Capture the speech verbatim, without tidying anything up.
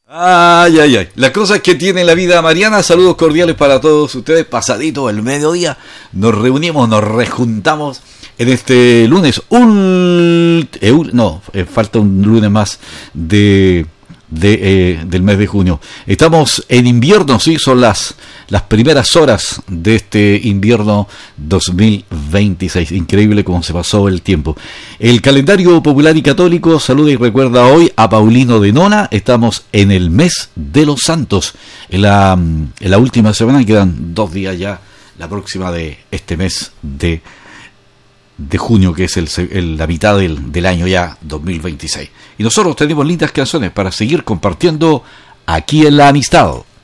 Ay, ay, ay. Las cosas que tiene la vida mariana. Saludos cordiales para todos ustedes. Pasadito el mediodía, nos reunimos, nos rejuntamos en este lunes. Un, eh, no, eh, falta un lunes más de, de eh, del mes de junio. Estamos en invierno, sí, son las las primeras horas de este invierno dos mil veintiséis. Increíble cómo se pasó el tiempo. El calendario popular y católico saluda y recuerda hoy a Paulino de Nona. Estamos en el mes de los santos. En la, en la última semana, quedan dos días ya, la próxima de este mes de, de junio, que es el, el, la mitad del, del año ya dos mil veintiséis. Y nosotros tenemos lindas canciones para seguir compartiendo aquí en La Amistad.